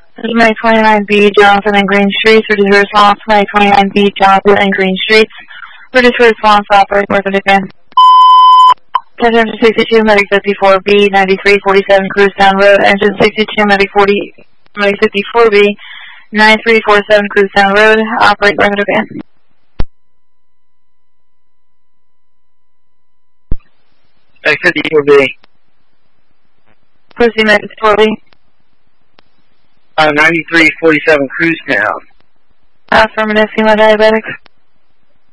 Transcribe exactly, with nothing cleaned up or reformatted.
This is May twenty-nine B, Johnson and Green Streets. Reduce your response, May twenty-nine B, Johnson and Green Streets. Reduce your response, operate north of again. Engine sixty-two, Medic fifty-four B, ninety-three forty-seven Cruisetown Road. Engine sixty-two, Medic forty, Medic fifty-four B, ninety-three forty-seven Cruisetown Road. Operate north of again. Medic fifty-four B. Proceed, Medic fifty-four B. Uh, ninety-three forty-seven Cruisetown. Affirmative, female diabetics.